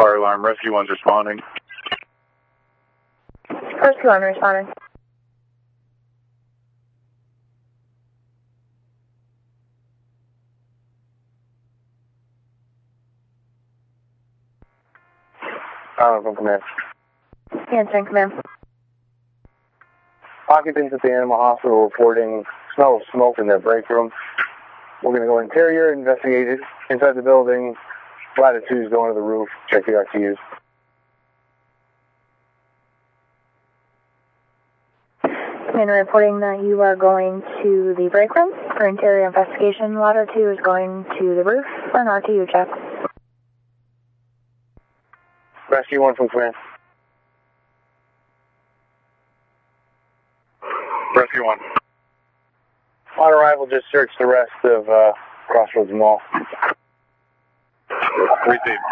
fire alarm. Rescue 1's responding. Rescue 1 responding. From command. Answering command. Occupants at the animal hospital reporting smell of smoke in their break room. We're going to go interior, investigate it. Inside the building, latitudes going to the roof, check the RTUs. Command reporting that you are going to the break room for interior investigation. Ladder 2 is going to the roof for an RTU check. Rescue 1 from command. Rescue 1. On arrival, just search the rest of Crossroads Mall. Received.